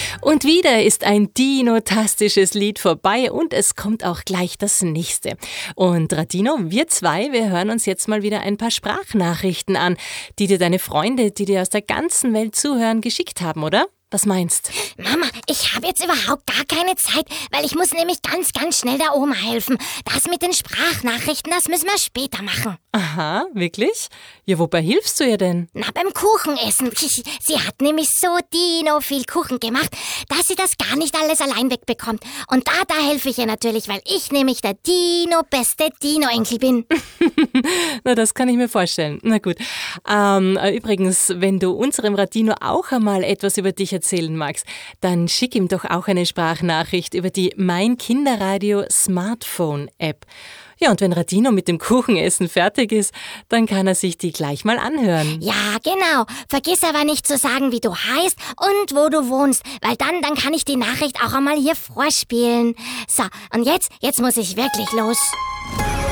Und wieder ist ein dinotastisches Lied vorbei und es kommt auch gleich das nächste. Und Radino, wir zwei, wir hören uns jetzt mal wieder ein paar Sprachnachrichten an, die dir deine Freunde, die dir aus der ganzen Welt zuhören, geschickt haben, oder? Was meinst? Mama, ich habe jetzt überhaupt gar keine Zeit, weil ich muss nämlich ganz schnell der Oma helfen. Das mit den Sprachnachrichten, das müssen wir später machen. Aha, wirklich? Ja, wobei hilfst du ihr denn? Na, beim Kuchenessen. Sie hat nämlich so viel Kuchen gemacht, dass sie das gar nicht alles allein wegbekommt. Und da helfe ich ihr natürlich, weil ich nämlich der beste Dino-Enkel bin. Na, das kann ich mir vorstellen. Na gut. Übrigens, wenn du unserem Radino auch einmal etwas über dich erzählen magst, dann schick ihm doch auch eine Sprachnachricht über die Mein Kinderradio Smartphone App. Ja, und wenn Radino mit dem Kuchenessen fertig ist, dann kann er sich die gleich mal anhören. Ja, genau. Vergiss aber nicht zu sagen, wie du heißt und wo du wohnst, weil dann kann ich die Nachricht auch einmal hier vorspielen. So, und jetzt muss ich wirklich los.